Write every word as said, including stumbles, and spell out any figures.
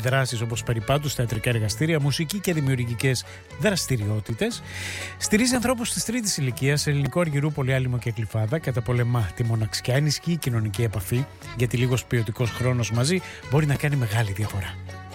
δράσεις όπως περιπάτους, θεατρικά εργαστήρια, μουσική και δημιουργικές δραστηριότητες. Στηρίζει ανθρώπους της τρίτης ηλικίας σε ελληνικό Αργυρού, Πολυάλυμο και Γλυφάδα. Καταπολεμά τη μοναξιά, ενισχύει η κοινωνική επαφή, γιατί λίγος ποιοτικός χρόνος μαζί μπορεί να κάνει μεγάλη διαφορά.